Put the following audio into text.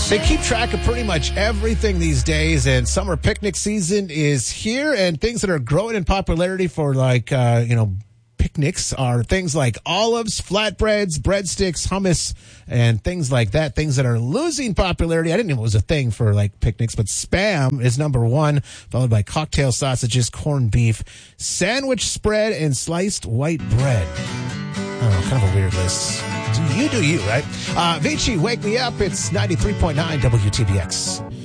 They keep track of pretty much everything these days, and summer picnic season is here, and things that are growing in popularity for picnics are things like olives, flatbreads, breadsticks, hummus, and things like that. Things that are losing popularity. I didn't know it was a thing for like picnics, but Spam is number one, followed by cocktail sausages, corned beef, sandwich spread, and sliced white bread. Oh, kind of a weird list. Do you, right? Vici, wake me up. It's 93.9 WTBX.